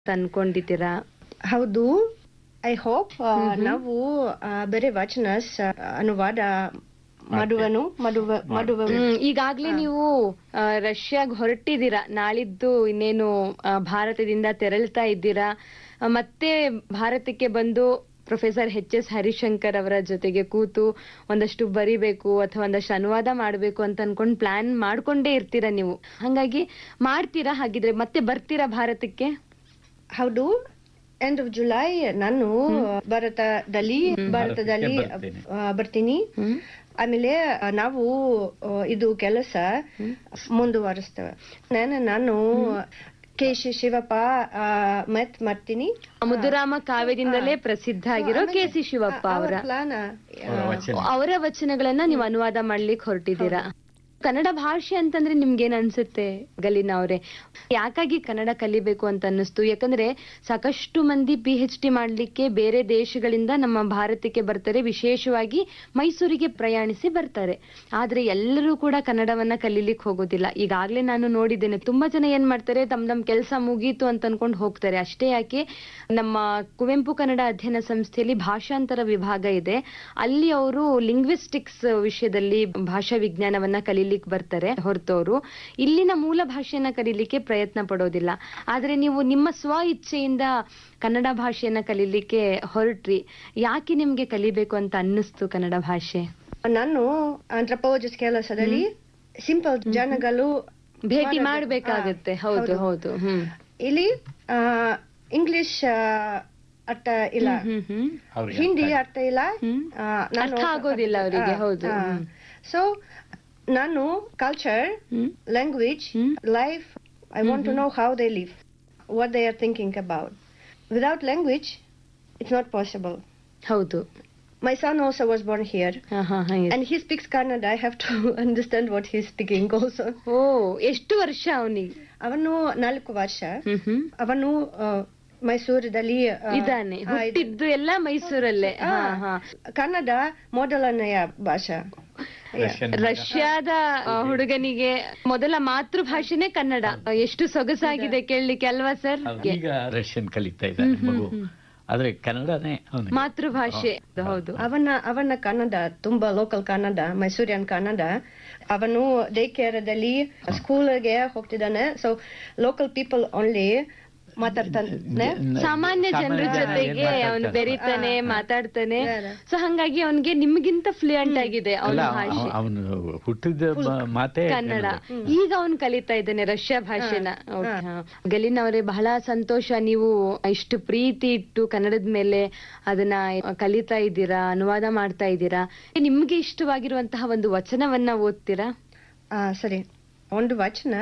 ಅನ್ಕೊಂಡಿದ್ದೀರಾ? ಹೌದು. I hope ನಾವು ಬೇರೆ ವಚನ ಅನುವಾದ ಮಾಡುವ. ಈಗಾಗ್ಲೇ ನೀವು ರಷ್ಯಾಗ್ ಹೊರಟಿದ್ದೀರಾ, ನಾಳಿದ್ದು ಇನ್ನೇನು ಭಾರತದಿಂದ ತೆರಳ್ತಾ ಇದ್ದೀರಾ. ಮತ್ತೆ ಭಾರತಕ್ಕೆ ಬಂದು ಪ್ರೊಫೆಸರ್ ಎಚ್.ಎಸ್. ಹರಿಶಂಕರ್ ಅವರ ಜೊತೆಗೆ ಕೂತು ಒಂದಷ್ಟು ಬರಿಬೇಕು ಅಥವಾ ಒಂದಷ್ಟು ಅನುವಾದ ಮಾಡ್ಬೇಕು ಅಂತ ಅನ್ಕೊಂಡ್ ಪ್ಲಾನ್ ಮಾಡ್ಕೊಂಡೇ ಇರ್ತೀರಾ ನೀವು. ಹಾಗಾಗಿ ಮಾಡ್ತೀರಾ? ಹಾಗಿದ್ರೆ ಮತ್ತೆ ಬರ್ತೀರಾ ಭಾರತಕ್ಕೆ? ಹೌದು, ಎಂಡ್ ಆಫ್ ಜುಲೈ ನಾನು ಭಾರತದಲ್ಲಿ ಬರ್ತೀನಿ. ಆಮೇಲೆ ನಾವು ಇದು ಕೆಲಸ ಮುಂದುವರಿಸ್ತೇವೆ. ನಾನು ಕೆ.ಸಿ. ಶಿವಪ್ಪ ಮಾಡ್ತೀನಿ. ಮುದ್ದುರಾಮ ಕಾವ್ಯದಿಂದಲೇ ಪ್ರಸಿದ್ಧ ಆಗಿರೋ ಕೆ.ಸಿ. ಶಿವಪ್ಪ ಅವರ ವಚನಗಳನ್ನ ನೀವು ಅನುವಾದ ಮಾಡ್ಲಿಕ್ಕೆ ಹೊರಟಿದ್ದೀರಾ. ಕನ್ನಡ ಭಾಷೆ ಅಂತಂದ್ರೆ ನಿಮ್ಗೇನ್ ಅನ್ಸುತ್ತೆ ಗಲೀನಾ ಅವ್ರೆ? ಯಾಕಾಗಿ ಕನ್ನಡ ಕಲಿಬೇಕು ಅಂತ ಅನ್ನಿಸ್ತು? ಯಾಕಂದ್ರೆ ಸಾಕಷ್ಟು ಮಂದಿ PhD ಮಾಡ್ಲಿಕ್ಕೆ ಬೇರೆ ದೇಶಗಳಿಂದ ನಮ್ಮ ಭಾರತಕ್ಕೆ ಬರ್ತಾರೆ, ವಿಶೇಷವಾಗಿ ಮೈಸೂರಿಗೆ ಪ್ರಯಾಣಿಸಿ ಬರ್ತಾರೆ. ಆದ್ರೆ ಎಲ್ಲರೂ ಕೂಡ ಕನ್ನಡವನ್ನ ಕಲೀಲಿಕ್ಕೆ ಹೋಗೋದಿಲ್ಲ. ಈಗಾಗ್ಲೇ ನಾನು ನೋಡಿದ್ದೇನೆ, ತುಂಬಾ ಜನ ಏನ್ ಮಾಡ್ತಾರೆ, ತಮ್ ಕೆಲಸ ಮುಗೀತು ಅಂತ ಅನ್ಕೊಂಡು ಹೋಗ್ತಾರೆ. ಅಷ್ಟೇ ಯಾಕೆ, ನಮ್ಮ ಕುವೆಂಪು ಕನ್ನಡ ಅಧ್ಯಯನ ಸಂಸ್ಥೆಯಲ್ಲಿ ಭಾಷಾಂತರ ವಿಭಾಗ ಇದೆ. ಅಲ್ಲಿ ಅವರು ಲಿಂಗ್ವಿಸ್ಟಿಕ್ಸ್ ವಿಷಯದಲ್ಲಿ ಭಾಷಾ ವಿಜ್ಞಾನವನ್ನ ಕಲೀಲಿಕ್ಕೆ ಬರ್ತಾರೆ ಹೊರತವರು ಇಲ್ಲಿನ ಮೂಲ ಭಾಷೆಯನ್ನ ಕಲೀಲಿಕ್ಕೆ ಪ್ರಯತ್ನ ಪಡೋದಿಲ್ಲ. ಆದ್ರೆ ನೀವು ನಿಮ್ಮ ಸ್ವ ಇಚ್ಛೆಯಿಂದ ಕನ್ನಡ ಭಾಷೆಯನ್ನ ಕಲೀಲಿಕ್ಕೆ ಹೊರಟ್ರಿ. ಯಾಕೆ ನಿಮ್ಗೆ ಕಲಿಬೇಕು ಅಂತ ಅನ್ನಿಸ್ತು ಕನ್ನಡ ಭಾಷೆ? ನಾನು ಆಂಥ್ರೋಪಾಲಜಿಸ್ಟ್ ಕೆಲಸದಲ್ಲಿ ಸಿಂಪಲ್ ಜನಗಳು ಭೇಟಿ ಮಾಡ್ಬೇಕಾಗತ್ತೆ. ಹೌದು ಹೌದು. ಇಲ್ಲಿ ಇಂಗ್ಲಿಷ್ ಅರ್ಥ ಇಲ್ಲ, ಹಿಂದಿ ಅರ್ಥ ಇಲ್ಲ, ಅರ್ಥ ಆಗೋದಿಲ್ಲ ಅವರಿಗೆ. ಹೌದು. ಸೊ ನಾನು culture, language, life, I want to know how they live, what they are thinking about. Without language, it's not possible. ಹೌದು. My son also was born here, and he speaks Kannada. I have to understand what he's speaking also. ಎಷ್ಟು ವರ್ಷ ಅವನಿಗೆ? ಅವನು 4 ವರ್ಷ. ಅವನು ಮೈಸೂರದಲ್ಲಿ ಇದ್ದಾನೆ, ಹುಟ್ಟಿದ್ದು ಎಲ್ಲ ಮೈಸೂರಲ್ಲೇ. ಕನ್ನಡ ಮೊದಲನೆಯ ಭಾಷೆ. ರಷ್ಯಾದ ಹುಡುಗನಿಗೆ ಮೊದಲ ಮಾತೃಭಾಷೆನೇ ಕನ್ನಡ. ಎಷ್ಟು ಸೊಗಸಾಗಿದೆ ಕೇಳಲಿಕ್ಕೆ ಅಲ್ವಾ ಸರ್? ಈಗ ರಷ್ಯನ್ ಕಲಿತಾ ಇದ್ದಾನೆ ಮಗು, ಆದ್ರೆ ಕನ್ನಡನೇ ಮಾತೃಭಾಷೆ. ಹೌದು. ಅವನ ಕನ್ನಡ ತುಂಬಾ ಲೋಕಲ್ ಕನ್ನಡ, ಮೈಸೂರಿಯನ್ ಕನ್ನಡ. ಅವನು ಡೇ ಕೇರದಲ್ಲಿ ಸ್ಕೂಲ್ಗೆ ಹೋಗ್ತಿದ್ದಾನೆ. ಸೊ ಲೋಕಲ್ ಪೀಪಲ್ ಓನ್ಲಿ ಮಾತಾಡ್ತಾನೆ, ಸಾಮಾನ್ಯ ಜನರ ಜೊತೆಗೆ ಅವನು ಬೆರೀತಾನೆ, ಮಾತಾಡ್ತಾನೆ. ಸೊ ಹಂಗಾಗಿ ಅವನಿಗೆ ನಿಮ್ಗಿಂತ ಫ್ಲೂಯೆಂಟ್ ಆಗಿದೆ ಅವನ ಭಾಷೆ. ಅವನು ಹುಟ್ಟಿದ ಮಾತೆ ಕನ್ನಡ. ಈಗ ಅವನು ಕಲಿತಾ ಇದ್ದಾನೆ ರಷ್ಯಾ ಭಾಷೆನ. ಗಲೀನಾ ಅವರೇ, ಬಹಳ ಸಂತೋಷ. ನೀವು ಇಷ್ಟು ಪ್ರೀತಿ ಇಟ್ಟು ಕನ್ನಡದ ಮೇಲೆ ಅದನ್ನ ಕಲಿತಾ ಇದ್ದೀರಾ, ಅನುವಾದ ಮಾಡ್ತಾ ಇದ್ದೀರಾ. ನಿಮ್ಗೆ ಇಷ್ಟವಾಗಿರುವಂತಹ ಒಂದು ವಚನವನ್ನ ಓದ್ತೀರಾ? ಸರಿ. ಒಂದು ವಚನ.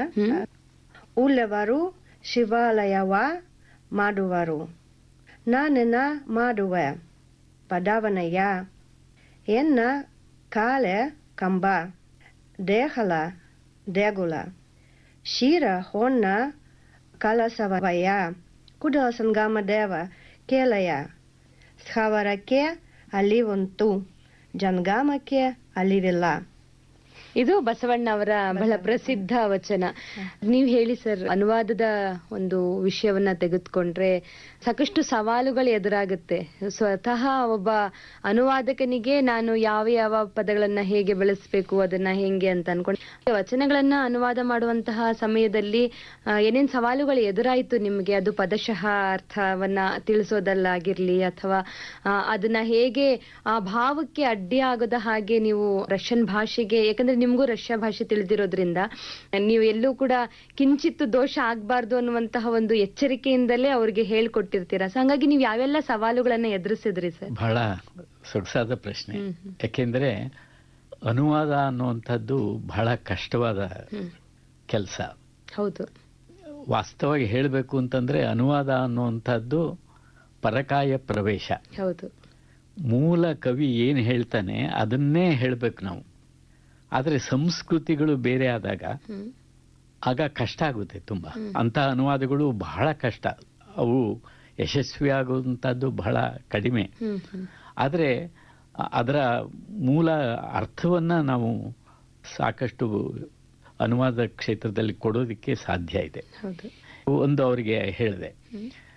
ಉಳ್ಳವರು ಶಿವಾಲಯವ ಮಾಡುವರು, ನಾನೆನ ಮಾಡುವೆ ಪದಾವನಯ್ಯ. ಎನ್ನ ಕಾಲೆ ಕಂಬ, ದೇಹಲ ದೇಗುಲ, ಶಿರ ಹೊನ್ನ ಕಲಸವಯ್ಯ. ಕುಡಲ ಸಂಗಮ ದೇವ ಕೇಲಯ, ಸ್ಥಾವರಕ್ಕೆ ಅಲಿವುಂಟು, ಜಂಗಮಕ್ಕೆ ಅಲಿವಿಲ್ಲ. ಇದು ಬಸವಣ್ಣ ಅವರ ಬಹಳ ಪ್ರಸಿದ್ಧ ವಚನ. ನೀವ್ ಹೇಳಿ ಸರ್, ಅನುವಾದದ ಒಂದು ವಿಷಯವನ್ನ ತೆಗೆದುಕೊಂಡ್ರೆ ಸಾಕಷ್ಟು ಸವಾಲುಗಳು ಎದುರಾಗುತ್ತೆ. ಸ್ವತಃ ಒಬ್ಬ ಅನುವಾದಕನಿಗೆ ನಾನು ಯಾವ ಪದಗಳನ್ನ ಹೇಗೆ ಬಳಸಬೇಕು, ಅದನ್ನ ಹೆಂಗೆ ಅಂತ ಅನ್ಕೊಂಡು ವಚನಗಳನ್ನ ಅನುವಾದ ಮಾಡುವಂತಹ ಸಮಯದಲ್ಲಿ ಏನೇನ್ ಸವಾಲುಗಳು ಎದುರಾಯ್ತು ನಿಮ್ಗೆ? ಅದು ಪದಶಃ ಅರ್ಥವನ್ನ ತಿಳಿಸೋದಲ್ಲಾಗಿರ್ಲಿ, ಅಥವಾ ಅದನ್ನ ಹೇಗೆ ಆ ಭಾವಕ್ಕೆ ಅಡ್ಡಿ ಆಗದ ಹಾಗೆ ನೀವು ರಷ್ಯನ್ ಭಾಷೆಗೆ, ಯಾಕಂದ್ರೆ ನಿಮ್ಗೂ ರಷ್ಯಾ ಭಾಷೆ ತಿಳಿದಿರೋದ್ರಿಂದ ನೀವು ಎಲ್ಲೂ ಕೂಡ ಕಿಂಚಿತ್ತು ದೋಷ ಆಗ್ಬಾರ್ದು ಅನ್ನುವಂತಹ ಒಂದು ಎಚ್ಚರಿಕೆಯಿಂದಲೇ ಅವ್ರಿಗೆ ಹೇಳ್ಕೊಟ್ಟಿರ್ತೀರಾ. ಸೊ ಹಂಗಾಗಿ ನೀವು ಯಾವೆಲ್ಲ ಸವಾಲುಗಳನ್ನ ಎದುರಿಸಿದ್ರಿ ಸರ್? ಬಹಳ ಸೊಗಸಾದ ಪ್ರಶ್ನೆ. ಯಾಕೆಂದ್ರೆ ಅನುವಾದ ಅನ್ನುವಂಥದ್ದು ಬಹಳ ಕಷ್ಟವಾದ ಕೆಲಸ. ಹೌದು. ವಾಸ್ತವವಾಗಿ ಹೇಳಬೇಕು ಅಂತಂದ್ರೆ ಅನುವಾದ ಅನ್ನುವಂಥದ್ದು ಪರಕಾಯ ಪ್ರವೇಶ. ಹೌದು. ಮೂಲ ಕವಿ ಏನ್ ಹೇಳ್ತಾನೆ ಅದನ್ನೇ ಹೇಳ್ಬೇಕು ನಾವು. ಆದ್ರೆ ಸಂಸ್ಕೃತಿಗಳು ಬೇರೆ ಆದಾಗ ಆಗ ಕಷ್ಟ ಆಗುತ್ತೆ ತುಂಬಾ. ಅಂತ ಅನುವಾದಗಳು ಬಹಳ ಕಷ್ಟ, ಅವು ಯಶಸ್ವಿ ಆಗುವಂತದ್ದು ಬಹಳ ಕಡಿಮೆ. ಆದ್ರೆ ಅದರ ಮೂಲ ಅರ್ಥವನ್ನ ನಾವು ಸಾಕಷ್ಟು ಅನುವಾದ ಕ್ಷೇತ್ರದಲ್ಲಿ ಕೊಡೋದಕ್ಕೆ ಸಾಧ್ಯ ಇದೆ. ಒಂದು ಅವರಿಗೆ ಹೇಳಿದೆ,